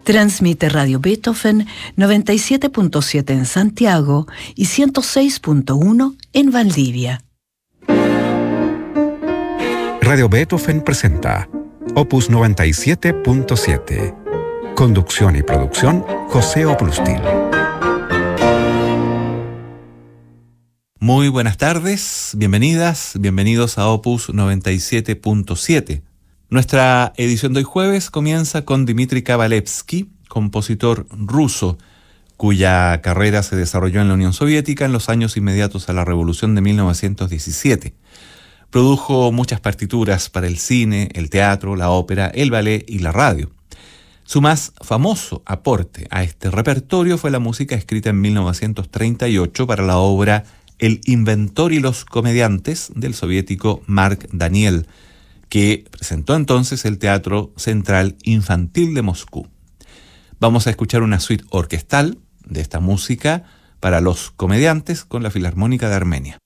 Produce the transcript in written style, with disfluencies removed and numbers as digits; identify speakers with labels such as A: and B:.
A: Transmite Radio Beethoven 97.7 en Santiago y 106.1 en Valdivia.
B: Radio Beethoven presenta Opus 97.7. Conducción y producción, José Oprustil.
C: Muy buenas tardes, bienvenidas, bienvenidos a Opus 97.7. Nuestra edición de hoy jueves comienza con Dmitri Kabalevsky, compositor ruso, cuya carrera se desarrolló en la Unión Soviética en los años inmediatos a la Revolución de 1917. Produjo muchas partituras para el cine, el teatro, la ópera, el ballet y la radio. Su más famoso aporte a este repertorio fue la música escrita en 1938 para la obra El inventor y los comediantes del soviético Mark Daniel, que presentó entonces el Teatro Central Infantil de Moscú. Vamos a escuchar una suite orquestal de esta música para los comediantes con la Filarmónica de Armenia.